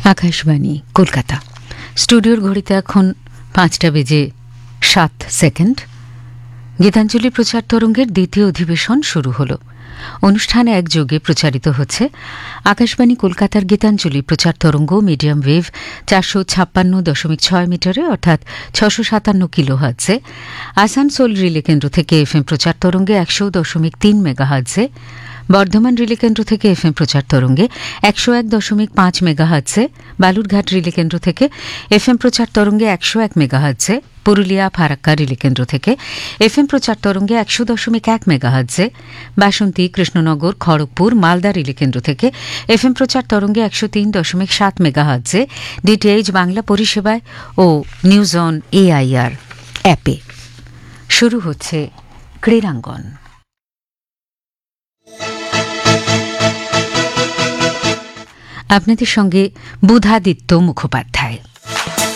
আকাশবাণী কলকাতা। স্টুডিওর ঘড়িতে এখন 5:07। গীতাঞ্জলি প্রচার তরঙ্গের দ্বিতীয় অধিবেশন শুরু হল। অনুষ্ঠানে একযোগে প্রচারিত হচ্ছে আকাশবাণী কলকাতার গীতাঞ্জলি প্রচার তরঙ্গ মিডিয়াম ওয়েভ 456.6 মিটারে অর্থাৎ 657 কিলোহার্টজে, আসানসোল রিলে কেন্দ্র থেকে এফএম প্রচার তরঙ্গে 100.3 মেগাহার্টজে, বর্ধমান রিলে কেন্দ্র থেকে এফএম প্রচার তরঙ্গে 101.5 মেগাহার্টজে, বালুরঘাট রিলে কেন্দ্র থেকে এফএম প্রচার তরঙ্গে 101 মেগাহার্টজে, পুরুলিয়া ফারাক্কা রিলে কেন্দ্র থেকে এফএম প্রচার তরঙ্গে 100.1 মেগাহার্টজে, বাসন্তী কৃষ্ণনগর খড়গপুর মালদা রিলে কেন্দ্র থেকে এফএম প্রচার তরঙ্গে 103.7 মেগাহার্টজে, ডিটিএইচ বাংলা পরিষেবায় ও নিউজ অন এআইআর অ্যাপে। শুরু হচ্ছে ক্রীড়াঙ্গন। আপনাদের সঙ্গে বুধাদিত্য মুখোপাধ্যায়।